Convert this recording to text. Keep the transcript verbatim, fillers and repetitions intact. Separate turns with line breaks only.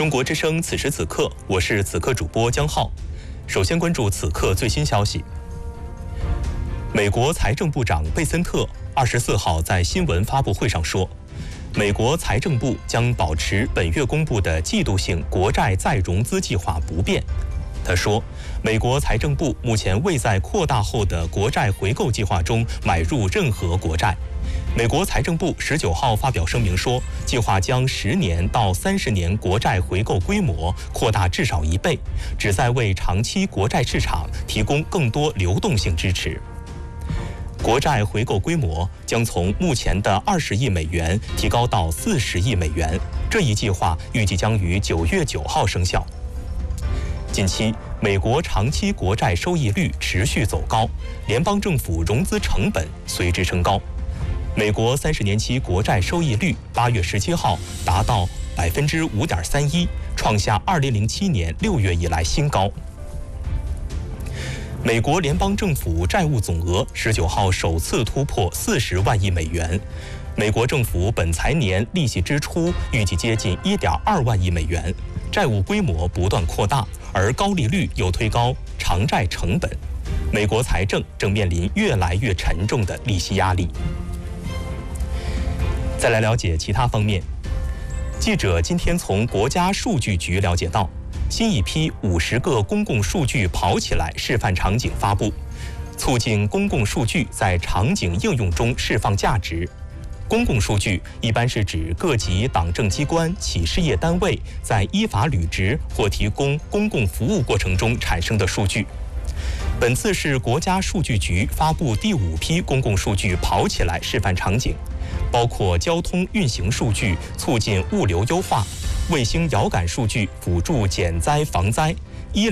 中国之声此时此刻，我是此刻主播江浩。首先关注此刻最新消息。美国财政部长贝森特二十四号在新闻发布会上说，美国财政部将保持本月公布的季度性国债再融资计划不变。他说，美国财政部目前未在扩大后的国债回购计划中买入任何国债。美国财政部十九号发表声明说，计划将十年到三十年国债回购规模扩大至少一倍，旨在为长期国债市场提供更多流动性支持。国债回购规模将从目前的二十亿美元提高到四十亿美元。这一计划预计将于九月九号生效。近期，美国长期国债收益率持续走高，联邦政府融资成本随之升高。美国三十年期国债收益率八月十七号达到百分之五点三一，创下二零零七年六月以来新高。美国联邦政府债务总额十九号首次突破四十万亿美元，美国政府本财年利息支出预计接近一点二万亿美元，债务规模不断扩大，而高利率又推高偿债成本，美国财政正面临越来越沉重的利息压力。再来了解其他方面，记者今天从国家数据局了解到，新一批五十个公共数据跑起来示范场景发布，促进公共数据在场景应用中释放价值。公共数据一般是指各级党政机关、企事业单位在依法履职或提供公共服务过程中产生的数据。本次是国家数据局发布第五批公共数据跑起来示范场景，包括交通运行数据促进物流优化，卫星遥感数据辅助减灾防灾，